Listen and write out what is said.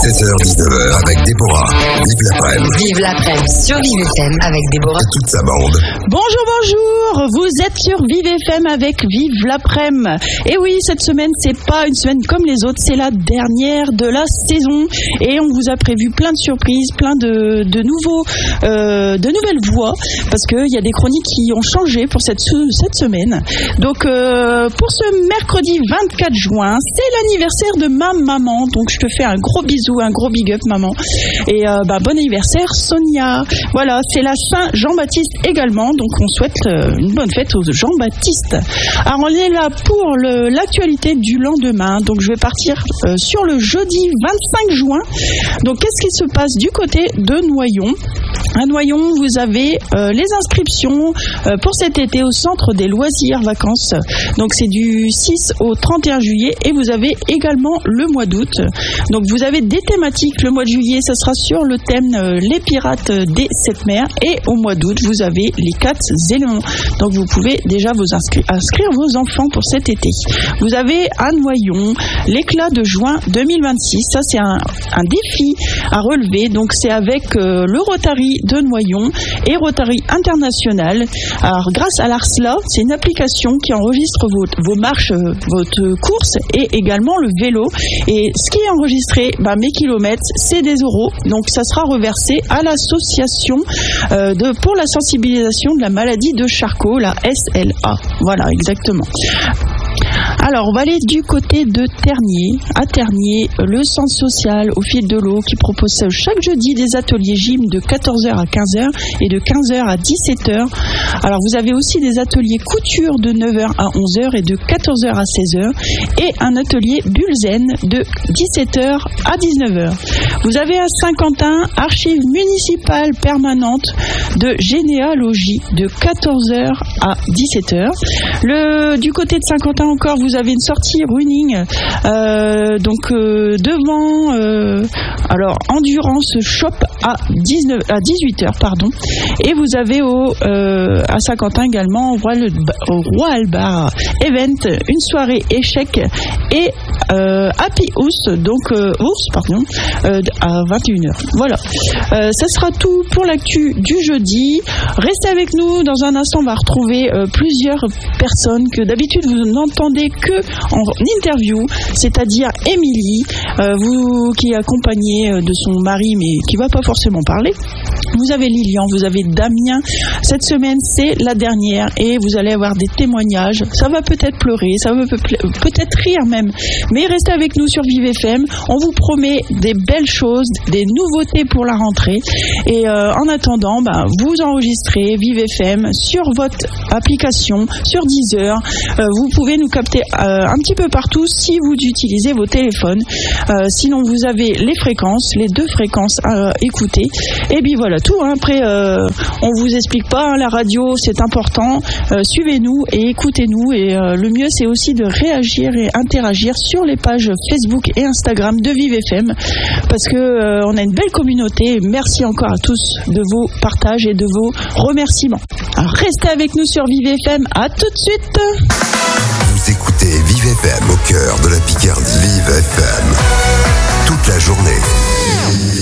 16h-19h avec Déborah. Vive l'après-midi. Vive l'après-midi sur Vive FM avec Déborah. Et toute sa bande. Bonjour, vous êtes sur Vive FM avec Vive l'après-midi. Et oui, cette semaine, c'est pas une semaine comme les autres, c'est la dernière de la saison. Et on vous a prévu plein de surprises, plein de nouvelles voix, parce qu'il y a des chroniques qui ont changé pour cette semaine. Donc, pour ce mercredi 24 juin, c'est l'anniversaire de ma maman. Donc, je te fais un gros bisou, un gros big up, maman. Et bon anniversaire, Sonia. Voilà, c'est la Saint-Jean-Baptiste également. Donc, on souhaite une bonne fête aux Jean-Baptiste. Alors, on est là pour l'actualité du lendemain. Donc, je vais partir sur le jeudi 25 juin. Donc, qu'est-ce qui se passe du côté de Noyon ? À Noyon, vous avez les inscriptions pour cet été au centre des loisirs vacances. Donc c'est du 6 au 31 juillet et vous avez également le mois d'août. Donc vous avez des thématiques. Le mois de juillet, ça sera sur le thème les pirates des 7 mers et au mois d'août, vous avez les 4 éléments. Donc vous pouvez déjà vous inscrire vos enfants pour cet été. Vous avez à Noyon l'éclat de juin 2026. Ça c'est un défi à relever. Donc c'est avec le Rotary de Noyon et Rotary International. Alors grâce à l'ARSLA, c'est une application qui enregistre vos marches, votre course et également le vélo. Et ce qui est enregistré, mes kilomètres, c'est des euros. Donc ça sera reversé à l'association pour la sensibilisation de la maladie de Charcot, la SLA. Voilà, exactement. Alors, on va aller du côté de Tergnier. À Tergnier, le centre social au fil de l'eau qui propose chaque jeudi des ateliers gym de 14h à 15h et de 15h à 17h. Alors, vous avez aussi des ateliers couture de 9h à 11h et de 14h à 16h et un atelier Bulzen de 17h à 19h. Vous avez à Saint-Quentin, archives municipales permanentes de généalogie de 14h à 17h. Du côté de Saint-Quentin encore, vous avez une sortie running devant Endurance Shop à 18h pardon. Et vous avez à Saint-Quentin également au Roi Albar Event, une soirée échec et Happy House à 21h. Voilà. Ça sera tout pour l'actu du jeudi. Restez avec nous. Dans un instant, on va retrouver plusieurs personnes que d'habitude vous n'entendez que en interview, c'est-à-dire Émilie, vous qui est accompagnée de son mari mais qui va pas forcément parler. Vous avez Lilian, vous avez Damien. Cette semaine, c'est la dernière et vous allez avoir des témoignages. Ça va peut-être pleurer, ça va peut-être rire même. Mais restez avec nous sur Vive FM. On vous promet des belles choses, des nouveautés pour la rentrée. Et en attendant, vous enregistrez Vive FM sur votre application, sur Deezer. Vous pouvez nous capter un petit peu partout si vous utilisez vos téléphones. Sinon, vous avez les fréquences, les 2 fréquences à écouter. Et puis voilà, tout. Après, on vous explique pas. La radio, c'est important. Suivez-nous et écoutez-nous. Et le mieux, c'est aussi de réagir et interagir sur les pages Facebook et Instagram de Vive FM. Parce que on a une belle communauté. Merci encore à tous de vos partages et de vos remerciements. Alors, restez avec nous sur Vive FM. À tout de suite. Vous écoutez Vive FM au cœur de la Picardie. Vive FM. Toute la journée.